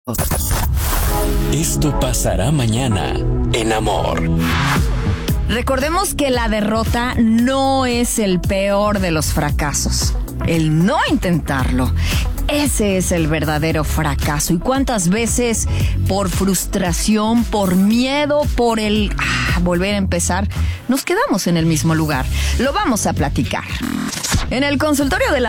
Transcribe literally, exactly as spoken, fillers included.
Esto pasará mañana en Amor. Recordemos que la derrota no es el peor de los fracasos. El no intentarlo, ese es el verdadero fracaso. ¿Y cuántas veces por frustración, por miedo, por el ah, volver a empezar, nos quedamos en el mismo lugar? Lo vamos a platicar en el consultorio de la